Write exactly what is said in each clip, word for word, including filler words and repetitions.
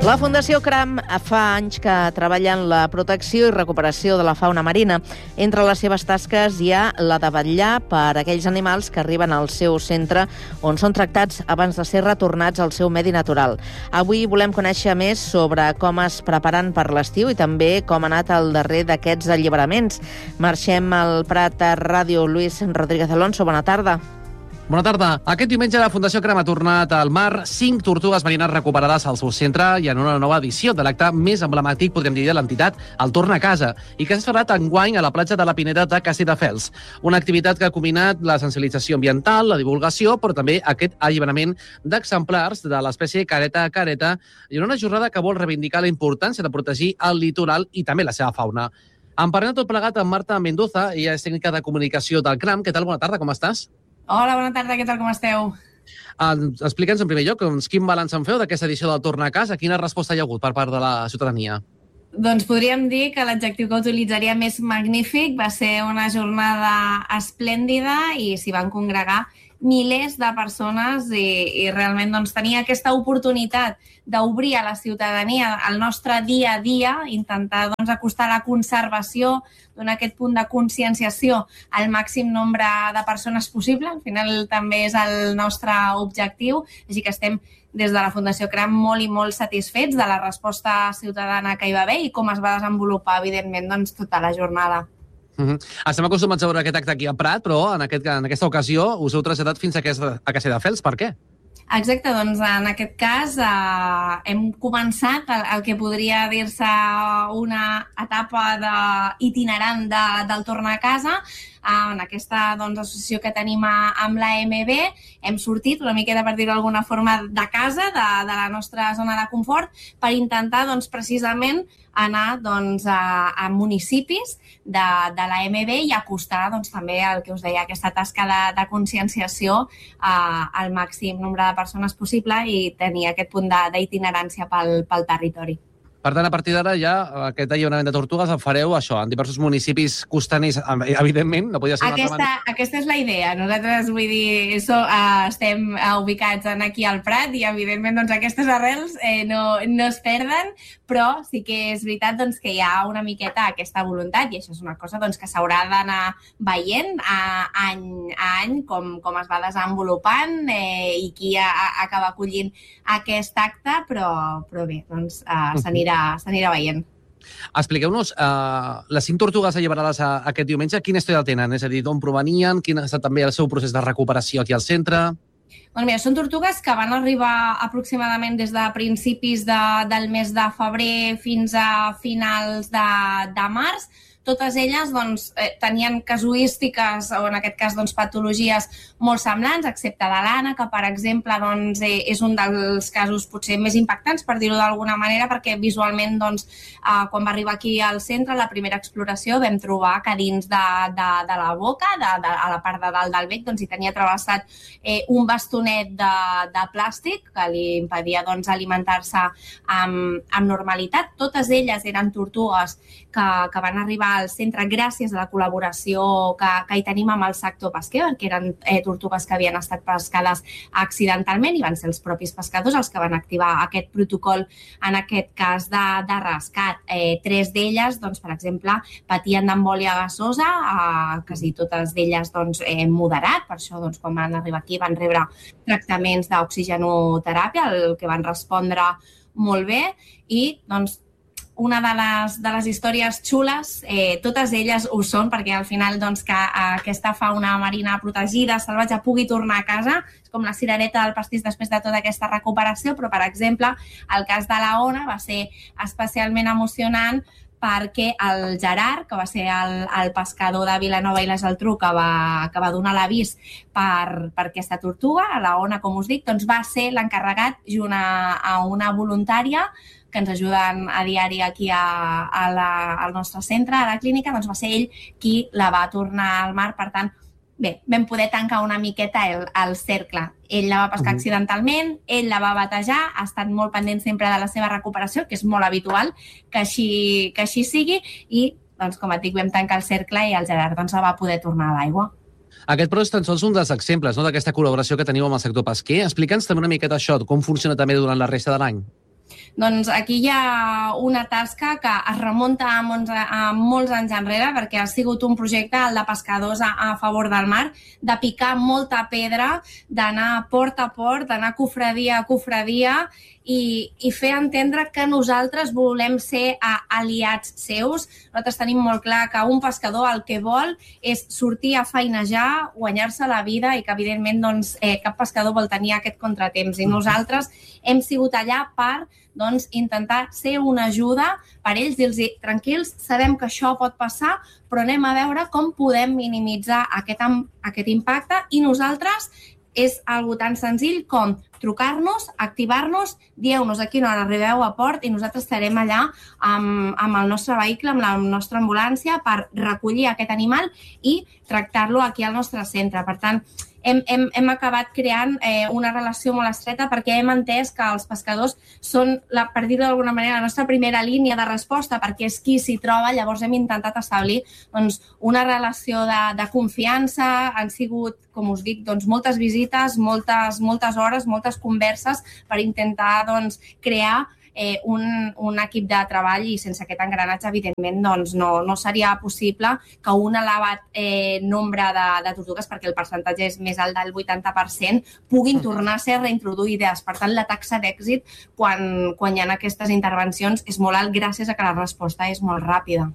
La Fundació CRAM fa anys que treballa en la protecció i recuperació de la fauna marina. Entre les seves tasques hi ha la de vetllar per aquells animals que arriben al seu centre on són tractats abans de ser retornats al seu medi natural. Avui volem conèixer més sobre com es preparen per l'estiu i també com ha anat el darrer d'aquests alliberaments. Marxem al Prat a Ràdio. Luis Rodríguez Alonso, bona tarda. Bona tarda. Aquest diumenge la Fundació CRAM ha tornat al mar cinc tortugues marines recuperades al seu centre i en una nova edició de l'acte més emblemàtic, podríem dir, de l'entitat, el Torna a Casa, i que s'ha celebrat enguany a la platja de la Pineda de Castelldefels. Una activitat que ha combinat la sensibilització ambiental, la divulgació, però també aquest alliberament d'exemplars de l'espècie careta a careta i una jornada que vol reivindicar la importància de protegir el litoral i també la seva fauna. En parlem tot plegat amb Marta Mendoza, ella és tècnica de comunicació del CRAM. Què tal? Bona tarda, com estàs? Hola, bona tarda, què tal, com esteu? Uh, Explica'ns en primer lloc doncs, quin balanç en feu d'aquesta edició del Torna a Casa, quina resposta hi ha hagut per part de la ciutadania? Doncs podríem dir que l'adjectiu que utilitzaria més magnífic va ser una jornada esplèndida i s'hi van congregar milers de persones i, i realment doncs, tenir aquesta oportunitat d'obrir a la ciutadania el nostre dia a dia, intentar doncs, acostar la conservació, donar aquest punt de conscienciació al màxim nombre de persones possible. Al final també és el nostre objectiu, així que estem des de la Fundació CRAM molt i molt satisfets de la resposta ciutadana que hi va haver i com es va desenvolupar, evidentment, doncs, tota la jornada. Uh-huh. Estem acostumats a veure aquest acte aquí a Prat, però en, aquest, en aquesta ocasió us heu traslladat fins a, aquest, a Castelldefels. Per què? Exacte, doncs en aquest cas eh, hem començat el, el que podria dir-se una etapa de, itinerant de, del Torna a Casa. En aquesta doncs, associació que tenim a, amb l'A M B hem sortit una miqueta, per dir-ho d'alguna forma, de casa, de, de la nostra zona de confort, per intentar doncs, precisament anar doncs, a, a municipis de, de l'A M B i acostar doncs, també el que us deia, aquesta tasca de, de conscienciació eh, al màxim nombre de persones possible i tenir aquest punt d'itinerància pel, pel territori. Per tant, a partir d'ara ja aquest alliberament de tortugues el fareu això, en diversos municipis costaners, evidentment, no podia ser aquesta, una altra aquesta és la idea. Nosaltres, vull dir, so, uh, estem uh, ubicats en aquí al Prat i, evidentment, doncs, aquestes arrels eh, no, no es perden, però sí que és veritat doncs, que hi ha una miqueta aquesta voluntat i això és una cosa doncs, que s'haurà d'anar veient uh, any a any com, com es va desenvolupant eh, i qui a, a, acaba acollint aquest acte, però, però bé, doncs uh, s'anirà s'anirà veient. Expliqueu-nos, uh, les cinc tortugues alliberades a, a aquest diumenge, quina història tenen? És a dir, d'on provenien? Quin ha estat també el seu procés de recuperació aquí al centre? Doncs mira, són tortugues que van arribar aproximadament des de principis de, del mes de febrer fins a finals de, de març. Totes elles doncs, eh, tenien casuístiques, o en aquest cas doncs, patologies molt semblants, excepte de l'Anna, que per exemple doncs, eh, és un dels casos potser més impactants, per dir-ho d'alguna manera, perquè visualment doncs, eh, quan va arribar aquí al centre, la primera exploració, vam trobar que dins de, de, de la boca, de, de, a la part de dalt del bec, doncs, hi tenia travessat eh, un bastonet de, de plàstic que li impedia doncs, alimentar-se amb, amb normalitat. Totes elles eren tortugues que, que van arribar al centre gràcies a la col·laboració que, que hi tenim amb el sector pesquer, que eren eh, tortugues que havien estat pescades accidentalment i van ser els propis pescadors els que van activar aquest protocol, en aquest cas de, de rescat. Eh, tres d'elles, doncs, per exemple, patien d'embòlia gasosa, eh, quasi totes d'elles doncs, eh, moderat, per això doncs, quan van arribar aquí van rebre tractaments d'oxigenoteràpia, el que van respondre molt bé i doncs una de les, de les històries xules, eh, totes elles ho són, perquè al final doncs, que eh, aquesta fauna marina protegida, salvatge, pugui tornar a casa. És com la cirereta del pastís després de tota aquesta recuperació, però, per exemple, el cas de la Ona va ser especialment emocionant perquè el Gerard, que va ser el, el pescador de Vilanova i la Geltrú, que va, que va donar l'avís per, per aquesta tortuga, a la Ona, com us dic, doncs va ser l'encarregat junt a, a una voluntària que ens ajuden a diari aquí a, a la, al nostre centre, a la clínica, doncs va ser ell qui la va tornar al mar. Per tant, bé, vam poder tancar una miqueta el, el cercle. Ell la va pescar accidentalment, ell la va batejar, ha estat molt pendent sempre de la seva recuperació, que és molt habitual que així, que així sigui, i, doncs, com et dic, vam tancar el cercle i el Gerard doncs, va poder tornar a l'aigua. Aquest, però, és tan sols un dels exemples, no?, d'aquesta col·laboració que teniu amb el sector pesquer. Explica'ns també una miqueta això, com funciona també durant la resta de l'any. Doncs aquí hi ha una tasca que es remunta a molts, a molts anys enrere, perquè ha sigut un projecte, el de pescadors a, a favor del mar, de picar molta pedra, d'anar port a port, d'anar cofradia a cofradia i, i fer entendre que nosaltres volem ser a, aliats seus. Nosaltres tenim molt clar que un pescador el que vol és sortir a feinejar, guanyar-se la vida i que, evidentment, doncs, eh, cap pescador vol tenir aquest contratemps. I nosaltres hem sigut allà per doncs, intentar ser una ajuda per ells, dir-los tranquils, sabem que això pot passar, però anem a veure com podem minimitzar aquest, aquest impacte i nosaltres és algo tan senzill com trucar-nos, activar-nos, dieu-nos a quina hora arribeu a port i nosaltres estarem allà amb, amb el nostre vehicle, amb la nostra ambulància per recollir aquest animal i tractar-lo aquí al nostre centre. Per tant, hem, hem, hem acabat creant eh, una relació molt estreta perquè hem entès que els pescadors són, la, per dir-ho d'alguna manera, la nostra primera línia de resposta perquè és qui s'hi troba. Llavors hem intentat establir doncs, una relació de, de confiança. Han sigut, com us dic, doncs, moltes visites, moltes, moltes hores, moltes converses per intentar doncs, crear eh, un, un equip de treball i sense aquest engranatge, evidentment, doncs, no, no seria possible que un elevat eh, nombre de, de tortugues, perquè el percentatge és més alt del vuitanta per cent, puguin tornar a ser reintroduïdes. Per tant, la taxa d'èxit quan, quan hi ha aquestes intervencions és molt alt gràcies a que la resposta és molt ràpida.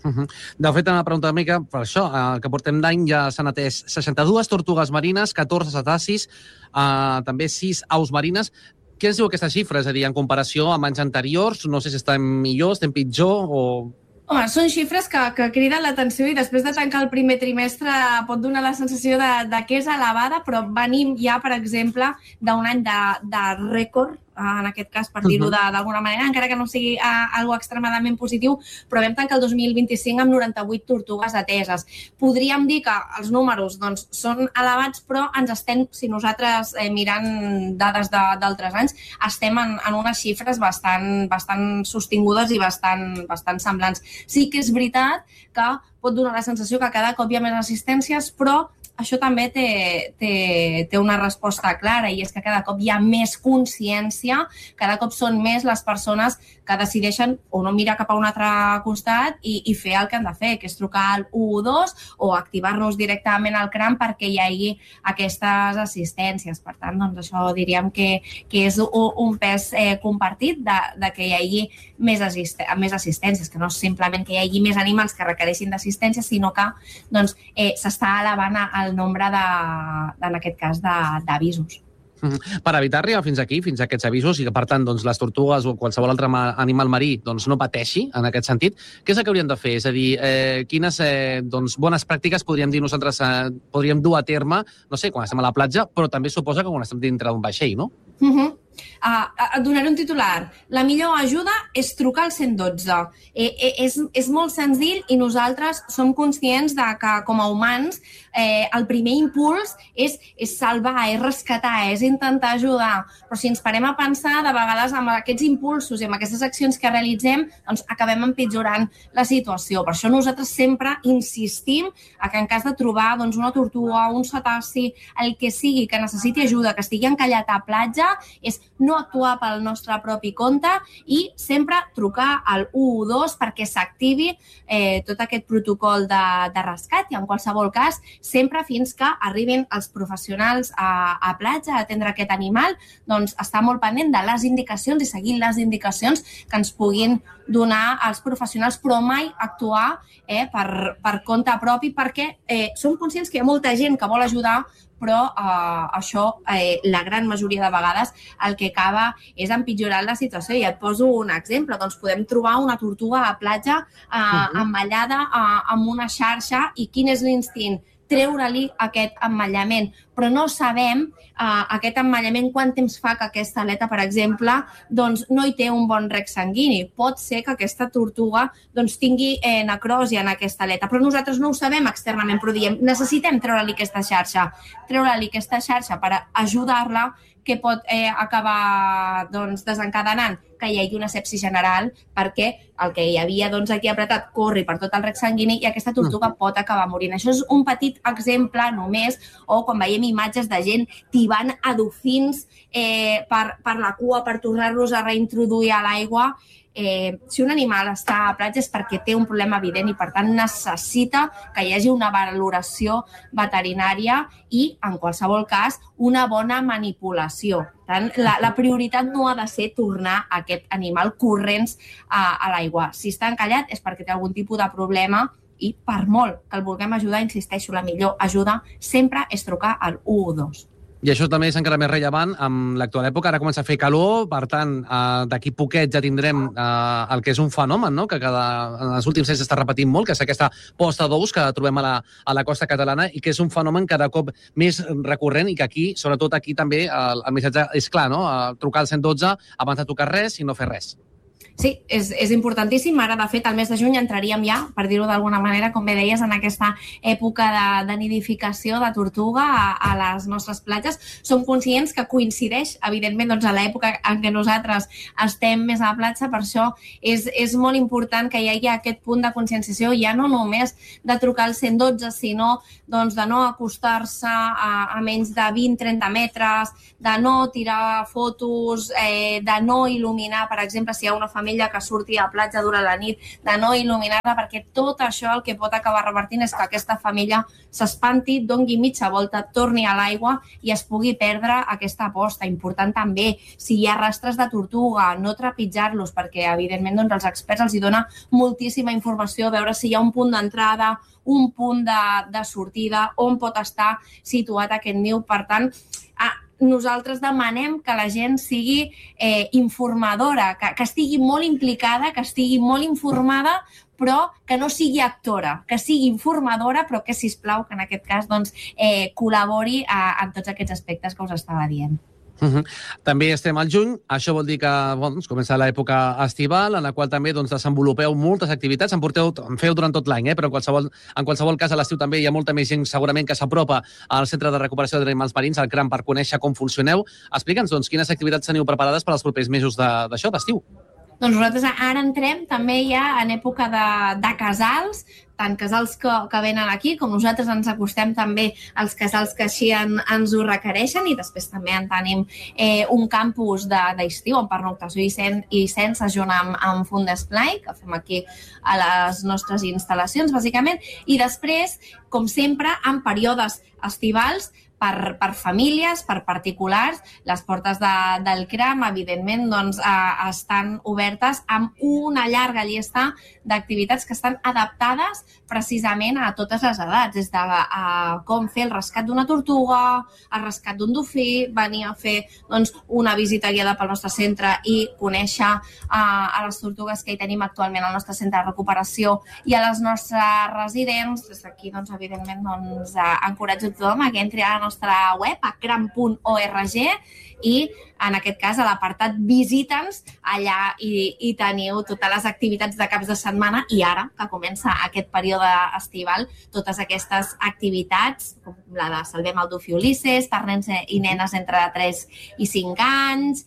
De fet, una pregunta una mica per això, eh, que portem d'any ja s'han atès seixanta-dues tortugues marines, catorze cetacis, eh, també sis aus marines. Què ens diu aquesta xifra? És a dir, en comparació amb anys anteriors, no sé si estem millor, estem pitjor o... Home, són xifres que, que criden l'atenció i després de tancar el primer trimestre pot donar la sensació de, de que és elevada, però venim ja, per exemple, d'un any de, de rècord, en aquest cas, per dir-ho d'alguna manera, encara que no sigui uh, algo extremadament positiu, però vam tancar el dos mil vint-i-cinc amb noranta-vuit tortugues ateses. Podríem dir que els números doncs, són elevats, però ens estem, si nosaltres eh, mirant dades d'altres anys, estem en, en unes xifres bastant, bastant sostingudes i bastant, bastant semblants. Sí que és veritat que pot donar la sensació que cada cop hi ha més assistències, però això també té, té, té una resposta clara i és que cada cop hi ha més consciència, cada cop són més les persones que decideixen o no mirar cap a un altre costat i, i fer el que han de fer, que és trucar al u u dos o activar-nos directament al CRAM perquè hi hagi aquestes assistències. Per tant, doncs això diríem que, que és un, un pes eh, compartit de, de que hi hagi més, assist més assistències, que no és simplement que hi hagi més animals que requereixin d'assistència, sinó que doncs, eh, s'està elevant el nombre, de, en aquest cas, d'avisos. Per evitar arribar fins aquí, fins a aquests avisos, i que, per tant, doncs, les tortugues o qualsevol altre animal marí doncs, no pateixi en aquest sentit, què és el que hauríem de fer? És a dir, eh, quines eh, doncs, bones pràctiques podríem dir nosaltres eh, podríem dur a terme, no sé, quan estem a la platja, però també suposa que quan estem dintre d'un vaixell, no? Uh -huh. Uh, et donaré un titular. La millor ajuda és trucar al cent i dotze. Eh, eh, és, és molt senzill i nosaltres som conscients de que, com a humans, eh, el primer impuls és, és salvar, és rescatar, és intentar ajudar. Però si ens parem a pensar, de vegades amb aquests impulsos i amb aquestes accions que realitzem, doncs acabem empitjorant la situació. Per això nosaltres sempre insistim que en cas de trobar doncs, una tortuga, un cetaci, el que sigui que necessiti ajuda, que estigui encallat a platja, és no actuar pel nostre propi compte i sempre trucar al u u dos perquè s'activi eh, tot aquest protocol de, de rescat i, en qualsevol cas, sempre fins que arribin els professionals a, a platja a atendre aquest animal, doncs estar molt pendent de les indicacions i seguir les indicacions que ens puguin donar els professionals, però mai actuar eh, per, per compte propi perquè eh, som conscients que hi ha molta gent que vol ajudar, però eh, això, eh, la gran majoria de vegades, el que acaba és empitjorar la situació. I et poso un exemple. Doncs podem trobar una tortuga a platja eh, uh-huh. emmallada eh, amb una xarxa i quin és l'instint? Treure-li aquest emmallament. Però no sabem eh, aquest emmallament quant temps fa que aquesta aleta, per exemple, doncs no hi té un bon rec sanguini. Pot ser que aquesta tortuga doncs, tingui eh, necrosi en aquesta aleta, però nosaltres no ho sabem externament, però diem, necessitem treure-li aquesta xarxa. Treure-li aquesta xarxa per ajudar-la, que pot eh, acabar doncs, desencadenant que hi hagi una sepsi general, perquè el que hi havia doncs, aquí apretat corri per tot el rec sanguini i aquesta tortuga mm. pot acabar morint. Això és un petit exemple només, o quan veiem imatges de gent tibant a dofins eh, per, per la cua per tornar-los a reintroduir a l'aigua. Eh, si un animal està a platja és perquè té un problema evident i, per tant, necessita que hi hagi una valoració veterinària i, en qualsevol cas, una bona manipulació. Per tant, la, la prioritat no ha de ser tornar aquest animal corrents a, a l'aigua. Si està encallat és perquè té algun tipus de problema i, per molt que el vulguem ajudar, insisteixo, la millor ajuda sempre és trucar al u u dos. I això també és encara més rellevant amb l'actual època. Ara comença a fer calor, per tant, eh, d'aquí poquet ja tindrem eh, el que és un fenomen, no?, que cada, en els últims anys s'està repetint molt, que és aquesta posta d'ous que trobem a la, a la costa catalana i que és un fenomen cada cop més recurrent i que aquí, sobretot aquí també, el, el missatge és clar, no?, eh, trucar al cent dotze abans de tocar res i no fer res. Sí, és, és importantíssim. Ara, de fet, al mes de juny entraríem ja, per dir-ho d'alguna manera, com bé deies, en aquesta època de, de nidificació de tortuga a, a les nostres platges. Som conscients que coincideix, evidentment, doncs, a l'època en què nosaltres estem més a la platja, per això és, és molt important que hi hagi aquest punt de conscienciació, ja no només de trucar al cent dotze, sinó doncs, de no acostar-se a, a menys de vint a trenta metres, de no tirar fotos, eh, de no il·luminar, per exemple, si hi ha una família que surti a la platja durant la nit, de no il·luminar-la, perquè tot això el que pot acabar revertint és que aquesta família s'espanti, doni mitja volta, torni a l'aigua i es pugui perdre aquesta posta. Important també, si hi ha rastres de tortuga, no trepitjar-los, perquè evidentment doncs, els experts els hi dona moltíssima informació, veure si hi ha un punt d'entrada, un punt de, de sortida, on pot estar situat aquest niu. Per tant, ah, nosaltres demanem que la gent sigui eh, informadora, que, que estigui molt implicada, que estigui molt informada, però que no sigui actora, que sigui informadora, però que, sisplau, que en aquest cas doncs, eh, col·labori a, en tots aquests aspectes que us estava dient. Uh -huh. També estem al juny, això vol dir que bon, comença l'època estival, en la qual també doncs, desenvolupeu moltes activitats, en, porteu, en feu durant tot l'any, eh? Però en qualsevol, en qualsevol cas a l'estiu també hi ha molta més gent segurament que s'apropa al Centre de Recuperació d'Animals Marins, al CRAM, per conèixer com funcioneu. Explica'ns doncs, quines activitats teniu preparades per als propers mesos d'això, d'estiu. Doncs nosaltres ara entrem també ja en època de, de casals, tant casals que, que venen aquí, com nosaltres ens acostem també als casals que així en, ens ho requereixen, i després també en tenim eh, un campus d'estiu on pernoctació i, sen, i cens junt amb, amb Fundesplai, que fem aquí a les nostres instal·lacions, bàsicament, i després, com sempre, en períodes estivals, Per, per famílies, per particulars, les portes de, del CRAM, evidentment, doncs, eh, estan obertes amb una llarga llista d'activitats que estan adaptades precisament a totes les edats, des de a, com fer el rescat d'una tortuga, el rescat d'un dofí, venir a fer doncs, una visita guiada pel nostre centre i conèixer eh, a les tortugues que hi tenim actualment al nostre centre de recuperació i a les nostres residents. Des d'aquí, doncs, evidentment, doncs, eh, encoratjo a tothom a que entri a la nostra web, a cram punt org, i en aquest cas a l'apartat Visita'ns, allà hi, hi teniu totes les activitats de caps de setmana i ara, que comença aquest període estival, totes aquestes activitats, com la de Salvem el Dofí Ulisses, per nens i nenes entre tres i cinc anys,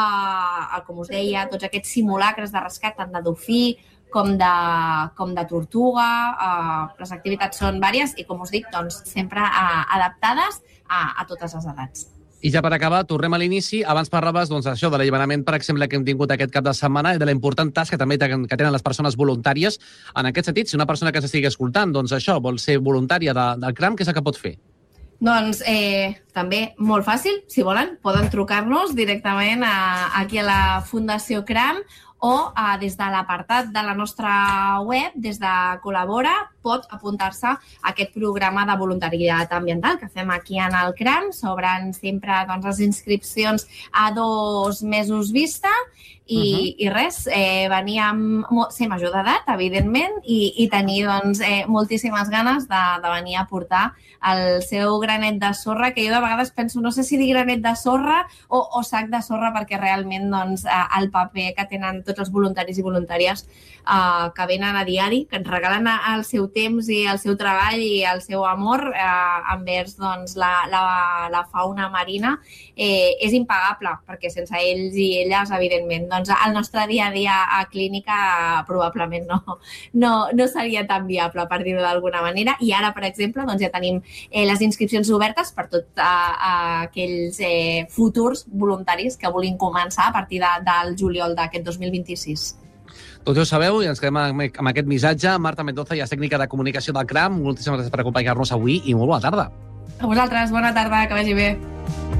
eh, com us deia, tots aquests simulacres de rescat, tant de dofí com de, com de tortuga. Eh, les activitats són vàries i, com us dic, doncs, sempre eh, adaptades a, a totes les edats. I ja per acabar, tornem a l'inici. Abans parlaves doncs, això de l'alliberament, per exemple, que hem tingut aquest cap de setmana i de la important tasca també que tenen les persones voluntàries. En aquest sentit, si una persona que s'estigui escoltant, doncs això, vol ser voluntària de, del CRAM, què és el que pot fer? Doncs eh, també molt fàcil, si volen, poden trucar-nos directament a, aquí a la Fundació CRAM o eh, des de l'apartat de la nostra web, des de Col·labora, pot apuntar-se a aquest programa de voluntariat ambiental que fem aquí en el CRAM. S'obren sempre doncs, les inscripcions a dos mesos vista i, uh-huh. i res, eh, venir amb ser major d'edat, evidentment, i, i tenir doncs, eh, moltíssimes ganes de, de venir a portar el seu granet de sorra, que jo de vegades penso, no sé si dir granet de sorra o, o sac de sorra, perquè realment doncs, el paper que tenen tots els voluntaris i voluntàries eh, que venen a diari, que ens regalen el seu temps i el seu treball i el seu amor eh, envers doncs, la, la, la fauna marina, eh, és impagable, perquè sense ells i elles, evidentment, exactament. Doncs el nostre dia a dia a clínica probablement no, no, no seria tan viable, per dir-ho d'alguna manera. I ara, per exemple, doncs ja tenim eh, les inscripcions obertes per tots eh, aquells eh, futurs voluntaris que vulguin començar a partir de, del juliol d'aquest dos mil vint-i-sis. Doncs ja ho sabeu, i ens quedem amb aquest missatge. Marta Mendoza, ja és tècnica de comunicació del C R A M. Moltíssimes gràcies per acompanyar-nos avui i molt bona tarda. A vosaltres, bona tarda, que vagi bé.